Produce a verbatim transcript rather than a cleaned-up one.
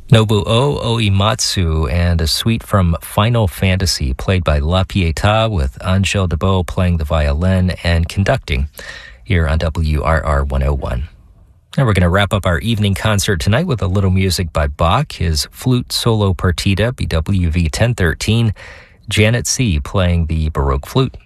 Nobuo Oematsu and a suite from Final Fantasy played by La Pietà with Angèle Debout playing the violin and conducting here on W R R one oh one. And we're going to wrap up our evening concert tonight with a little music by Bach, his flute solo partita, B W V ten thirteen, Janet C. playing the Baroque flute.